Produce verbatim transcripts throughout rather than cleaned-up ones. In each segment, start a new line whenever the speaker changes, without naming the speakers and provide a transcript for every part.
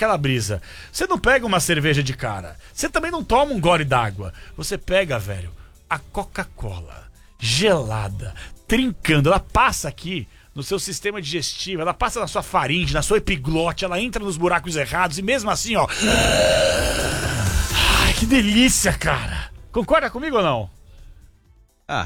aquela brisa. Você não pega uma cerveja de cara. Você também não toma um gole d'água. Você pega, velho, a Coca-Cola gelada, trincando. Ela passa aqui no seu sistema digestivo, ela passa na sua faringe, na sua epiglote, ela entra nos buracos errados e mesmo assim, ó... Ai, que delícia, cara! Concorda comigo ou não?
Ah...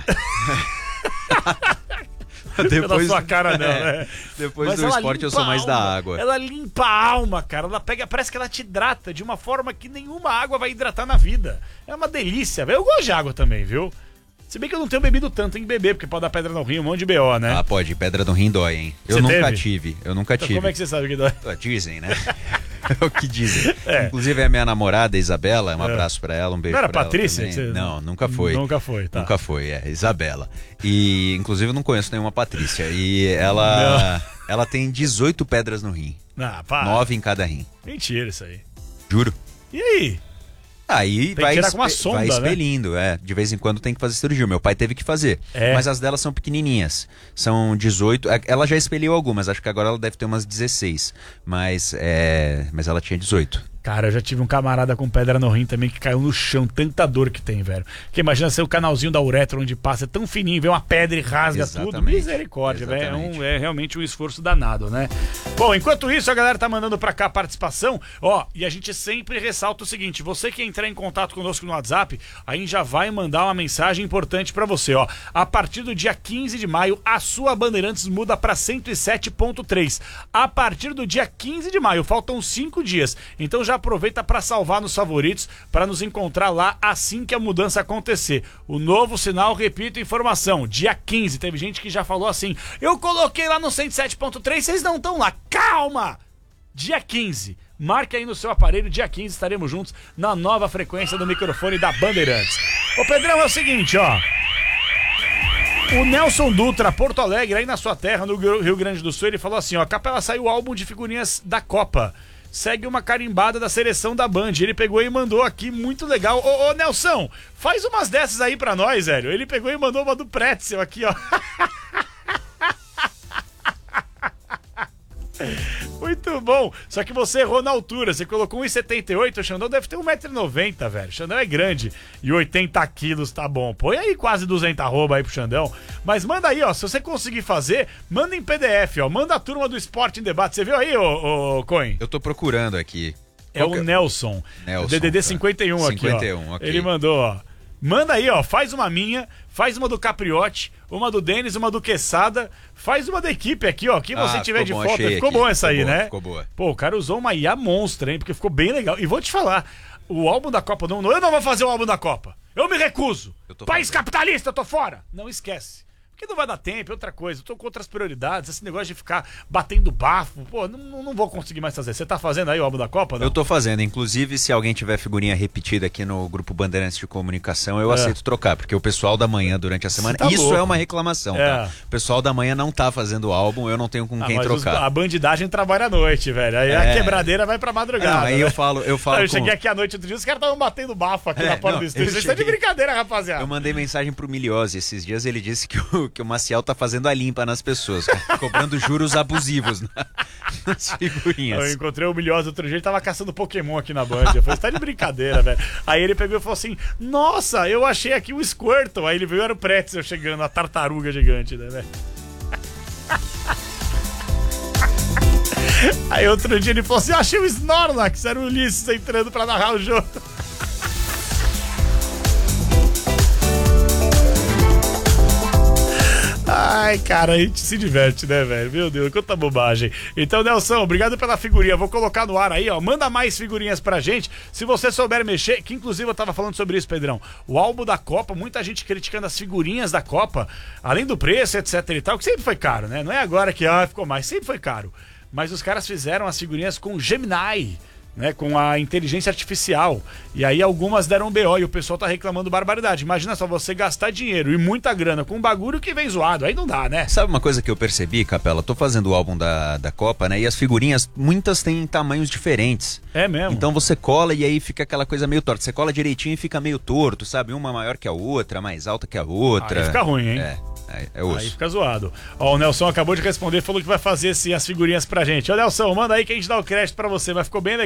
Depois da sua cara não,
é,
né?
Depois
Mas
do esporte eu sou mais da água.
Ela limpa a alma, cara. Ela pega, parece que ela te hidrata de uma forma que nenhuma água vai hidratar na vida. É uma delícia, velho. Eu gosto de água também, viu? Se bem que eu não tenho bebido tanto, tem que beber, porque pode dar pedra no rim, um monte de B O, né?
Ah, pode. Pedra no rim dói, hein? Eu
Você
nunca
teve?
tive. Eu nunca
Então,
tive.
como é que você sabe que dói?
Dizem, né? É o que dizem.
É.
Inclusive a minha namorada, Isabela, um
É.
abraço pra ela, um beijo
Não era
pra ela
Patrícia?
também.
Que você-
Não, nunca foi.
Nunca foi, tá.
Nunca foi, é, Isabela. E inclusive eu não conheço nenhuma Patrícia. E ela, ela tem dezoito pedras no rim.
Ah, pá.
Nove em cada rim.
Mentira isso aí.
Juro.
E aí?
Aí
que
vai,
tirar com uma
espe-
sonda,
vai
né?
expelindo, é. De vez em quando tem que fazer cirurgia. O meu pai teve que fazer.
É.
Mas as delas são pequenininhas. São dezoito. é, Ela já expeliu algumas. Acho que agora ela deve ter umas dezesseis. Mas, é, mas ela tinha dezoito.
Cara, eu já tive um camarada com pedra no rim também que caiu no chão, tanta dor que tem, velho. Porque imagina ser o canalzinho da uretra onde passa, é tão fininho, vem uma pedra e rasga
Exatamente.
tudo. Misericórdia, velho. É,
Exatamente.
um, é realmente um esforço danado, né? Bom, enquanto isso, a galera tá mandando pra cá a participação, ó, e a gente sempre ressalta o seguinte: você que entrar em contato conosco no WhatsApp, a gente já vai mandar uma mensagem importante pra você, ó. A partir do dia quinze de maio, a sua Bandeirantes muda pra cento e sete ponto três. A partir do dia quinze de maio, faltam cinco dias. Então já aproveita para salvar nos favoritos, para nos encontrar lá assim que a mudança acontecer. O novo sinal, repito, informação, dia quinze. Teve gente que já falou assim: eu coloquei lá no cento e sete ponto três, vocês não estão lá. Calma! Dia quinze. Marque aí no seu aparelho, dia quinze estaremos juntos na nova frequência do microfone da Bandeirantes. Ô Pedrão, é o seguinte, ó. O Nelson Dutra, Porto Alegre, aí na sua terra, no Rio Grande do Sul, ele falou assim, ó: a Capela saiu o álbum de figurinhas da Copa. Segue uma carimbada da seleção da Band. Ele pegou e mandou aqui, muito legal. Ô, ô Nelson, faz umas dessas aí pra nós, velho. Ele pegou e mandou uma do Pretzel aqui, ó. Muito bom. Só que você errou na altura. Você colocou um e setenta e oito. O Xandão deve ter um metro e noventa, velho. O Xandão é grande. E oitenta quilos, tá bom. Põe aí quase duzentos arroba aí pro Xandão. Mas manda aí, ó. Se você conseguir fazer, manda em P D F, ó. Manda a turma do Esporte em Debate. Você viu aí, ô, ô Coen?
Eu tô procurando aqui.
É
Qual
o
que
Nelson.
Nelson,
D D D
tá.
cinquenta e um aqui,
cinquenta e
ó.
um, ok.
Ele mandou, ó. Manda aí, ó. Faz uma minha, faz uma do Capriotti, uma do Denis, uma do Quesada. Faz uma da equipe aqui, ó. Que você
Ah,
tiver de
ficou bom,
foto.
achei
Ficou
aqui.
bom essa
Ficou
aí,
boa,
né?
ficou boa.
Pô, o cara usou uma I A monstra, hein? Porque ficou bem legal. E vou te falar, o álbum da Copa não, eu não vou fazer o álbum da Copa. Eu me recuso.
Eu tô
País
fazendo.
capitalista, eu tô fora. Não esquece. Porque não vai dar tempo, é outra coisa. Eu tô com outras prioridades. Esse negócio de ficar batendo bafo, pô, não, não vou conseguir mais fazer. Você tá fazendo aí o álbum da Copa, não?
Eu tô fazendo, inclusive se alguém tiver figurinha repetida aqui no grupo Bandeirantes de Comunicação, eu
É.
aceito trocar, porque o pessoal da manhã durante a semana,
Tá
isso
louco.
é uma reclamação,
É.
tá? O pessoal da manhã não tá fazendo o álbum, eu não tenho com
Ah,
quem
mas os-
trocar.
a bandidagem trabalha à noite, velho. Aí a
É.
quebradeira vai pra madrugada.
Não, aí
né?
eu falo, eu falo
eu
com-
cheguei aqui à noite outro dia, os caras estavam batendo bafo aqui
É,
na porta
não,
do estúdio.
eu
Vocês estão de
cheguei-
brincadeira, rapaziada.
Eu mandei mensagem pro Miliose esses dias, ele disse que o, que o Maciel tá fazendo a limpa nas pessoas, cobrando juros abusivos na- nas figurinhas.
Eu encontrei o Milhosa outro dia, ele tava caçando Pokémon aqui na Band. Eu falei, você tá de brincadeira, velho. Aí ele pegou e falou assim: nossa, eu achei aqui o Squirtle. Aí ele veio, era o Pretzel chegando, a tartaruga gigante, né, velho? Aí outro dia ele falou assim: eu achei o Snorlax, era o Ulisses entrando pra narrar o jogo. Ai, cara, a gente se diverte, né, velho? Meu Deus, quanta bobagem. Então, Nelson, obrigado pela figurinha. Vou colocar no ar aí, ó. Manda mais figurinhas pra gente. Se você souber mexer, que inclusive eu tava falando sobre isso, Pedrão. O álbum da Copa, muita gente criticando as figurinhas da Copa, além do preço, etc e tal, que sempre foi caro, né? Não é agora que ah, ficou mais, sempre foi caro. Mas os caras fizeram as figurinhas com Gemini, né, com a inteligência artificial. E aí algumas deram B O e o pessoal tá reclamando barbaridade. Imagina só você gastar dinheiro e muita grana com um bagulho que vem zoado. Aí não dá, né?
Sabe uma coisa que eu percebi, Capela? Tô fazendo o álbum da, da Copa, né? E as figurinhas, muitas têm tamanhos diferentes.
É mesmo?
Então você cola e aí fica aquela coisa meio torta. Você cola direitinho e fica meio torto, sabe? Uma maior que a outra, mais alta que a outra.
Aí fica ruim, hein?
É, é, é osso.
Aí fica zoado. Ó, o Nelson acabou de responder, falou que vai fazer sim as figurinhas pra gente. Ô, Nelson, manda aí que a gente dá o crédito pra você, mas ficou bem legal.